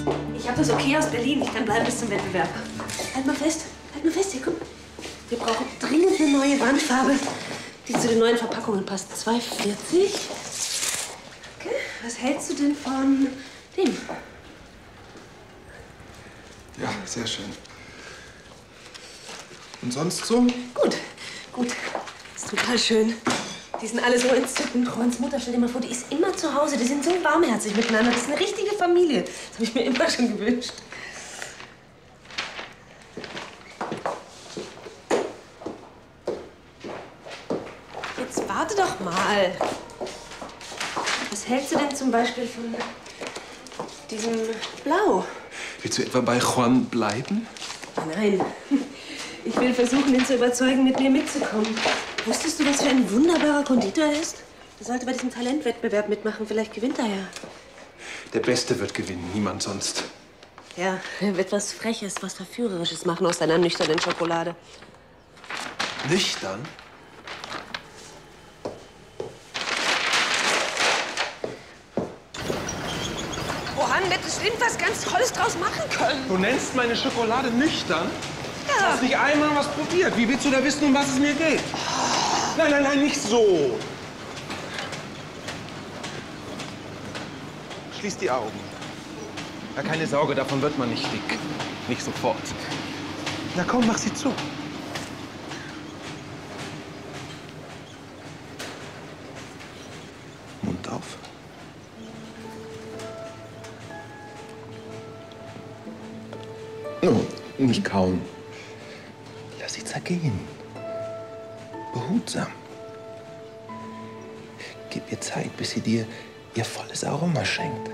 Ich habe das Okay aus Berlin. Ich kann bleiben bis zum Wettbewerb. Halt mal fest. Halt mal fest. Hier, komm. Wir brauchen dringend eine neue Wandfarbe, die zu den neuen Verpackungen passt. 2,40. Okay. Was hältst du denn von dem? Ja, sehr schön. Und sonst so? Gut, gut. Ist total schön. Die sind alle so entzückend. Rohans Mutter, stell dir mal vor, die ist immer zu Hause. Die sind so warmherzig miteinander. Das ist eine richtige Familie. Das habe ich mir immer schon gewünscht. Jetzt warte doch mal. Was hältst du denn zum Beispiel von diesem Blau? Willst du etwa bei Juan bleiben? Nein. Ich will versuchen, ihn zu überzeugen, mit mir mitzukommen. Wusstest du, was für ein wunderbarer Konditor er ist? Er sollte bei diesem Talentwettbewerb mitmachen. Vielleicht gewinnt er ja. Der Beste wird gewinnen, niemand sonst. Ja, er wird was Freches, was Verführerisches machen aus seiner nüchternen Schokolade. Nüchtern? Woran hätte es was ganz Tolles draus machen können? Du nennst meine Schokolade nüchtern? Ja. Du hast nicht einmal was probiert. Wie willst du da wissen, um was es mir geht? Nein, nein, nein, nicht so. Schließ die Augen. Ja, keine Sorge, davon wird man nicht dick. Nicht sofort. Na komm, mach sie zu. Mund auf. Oh, nicht kauen. Lass sie zergehen. Behutsam. Gib ihr Zeit, bis sie dir ihr volles Aroma schenkt.